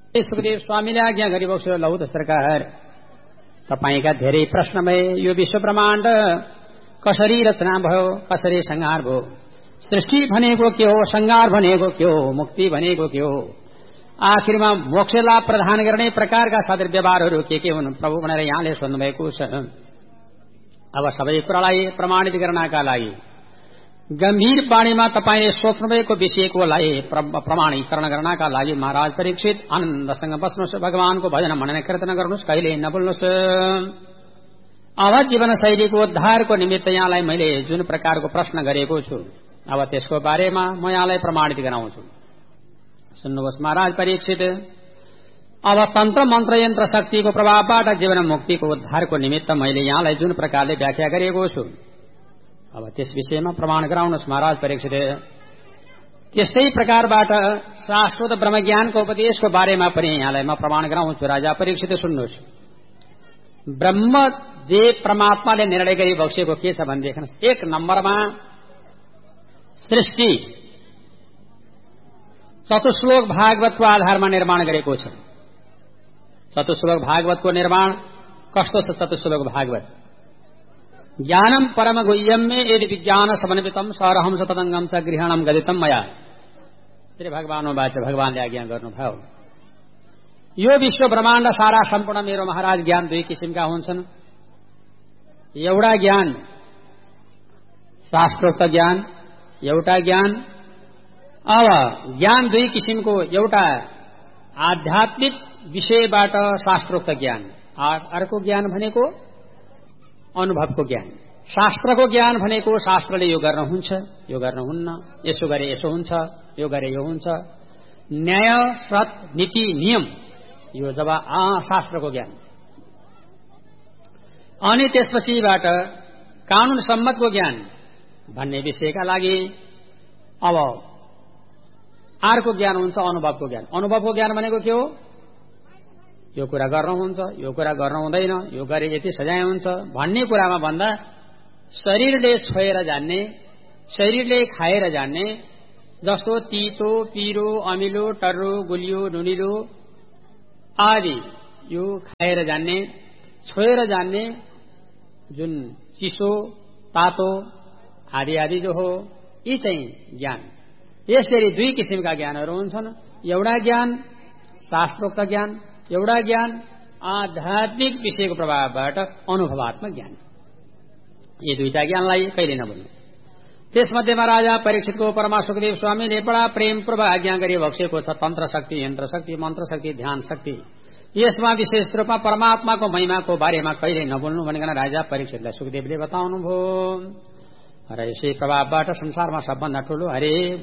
सुखदेव स्वामीले आज्ञा गरिबक्स्यो लौ त सरकार तपाईका धेरै प्रश्नमय यो विश्व ब्रह्माण्ड कसरी रचना भयो, कसरी संहार भयो, सृष्टि भनेको के हो, संहार भनेको के हो, मुक्ति भनेको के हो, आखिरमा मोक्ष लाभ प्रदान गर्ने प्रकारका साधन व्यवहारहरू के हुन् प्रभु भनेर यहाँले सोध्नुभएको छ। अब सबै कुरालाई प्रमाणित गर्नका लागि गम्भीर वाणीमा तपाईले सोच्नुभएको विषयकोलाई प्रमाणीकरण गर्नका लागि महाराज परीक्षित आनन्दसँग बस्नुहोस्, भगवानको भजन मनन कीर्तन गर्नुहोस्, कहिले नभुल्नुहोस्। अब जीवन शैलीको उद्धारको निमित्त यहाँलाई मैले जुन प्रकारको प्रश्न गरेको छु अब त्यसको बारेमा म यहाँलाई प्रमाणित गराउँछु। सुन्नुहोस् महाराज परीक्षित, अब तन्त्र मन्त्र यन्त्र शक्तिको प्रभावबाट जीवन मुक्तिको उद्धारको निमित्त मैले यहाँलाई जुन प्रकारले व्याख्या गरेको छु अब त्यस विषयमा प्रमाण गराउनुहोस् महाराज परीक्षित। त्यस्तै प्रकारबाट शाश्वत ब्रह्मज्ञानको उपदेशको बारेमा पनि यहाँलाई म प्रमाण गराउँछु। राजा परीक्षित सुन्नुहोस्, ब्रह्मदेव परमात्माले निर्णय गरी बक्सेको के छ भनेदेखि 1 नम्बरमा सृष्टि चतुश्लोक भागवतको आधारमा निर्माण गरेको छ। चतुश्लोक भागवतको निर्माण कस्तो छ? चतुश्लोक भागवत ज्ञानम परम गुह्यम्य यदि विज्ञान समन्वितम सरहंस तदंगम च गृहणम गदितम मया। श्री भगवानोवाच, भगवानले आज्ञा गर्नुभयो यो विश्व ब्रह्माण्ड सारा सम्पूर्ण मेरो महाराज ज्ञान 2 किसिमका हुन्छन्। एउटा ज्ञान शास्त्रोक्त ज्ञान, एउटा ज्ञान अब ज्ञान 2 किसिमको, एउटा आध्यात्मिक विषयबाट शास्त्रोक्त ज्ञान, अर्को ज्ञान भनेको अनुभवको ज्ञान। शास्त्रको ज्ञान भनेको शास्त्रले यो गर्न हुन्छ, यो गर्न हुन्न, यसो गरे यसो हुन्छ, यो गरे यो हुन्छ, न्याय सत नीति नियम, यो जब शास्त्रको ज्ञान। अनि त्यसपछिबाट कानून सम्मतको ज्ञान भन्ने विषयका लागि अब अर्को ज्ञान हुन्छ अनुभवको ज्ञान। अनुभवको ज्ञान भनेको के हो? यो कुरा गर्न हुन्छ, यो कुरा गर्न हुँदैन, यो गरे यति सजाय हुन्छ भन्ने कुरामा भन्दा शरीरले छोएर जान्ने, शरीरले खाएर जान्ने, जस्तो तीतो पिरो अमिलो टर्रो गुलियो नुनिलो आदि यो खाएर जान्ने, छोएर जान्ने, जुन चिसो तातो आदि आदि जो हो यी चाहिँ ज्ञान। यसरी 2 किसिमका ज्ञानहरू हुन्छन्। एउटा ज्ञान शास्त्रोक्त ज्ञान, एउटा ज्ञान आध्यात्मिक विषयको प्रभावबाट अनुभवात्मक ज्ञान। यी 2टा ज्ञानलाई कहिले नभुल्नु। त्यसमध्येमा राजा परीक्षितको परमा सुखदेव स्वामीले बडा प्रेमपूर्वक आज्ञा गरी बक्सेको छ तन्त्र शक्ति, यन्त्र शक्ति, मन्त्र शक्ति, ध्यान शक्ति। यसमा विशेष रूपमा परमात्माको महिमाको बारेमा कहिले नभुल्नु भनिकन राजा परीक्षितलाई सुखदेवले बताउनुभयो। र यसै प्रभावबाट संसारमा सबभन्दा ठूलो हरे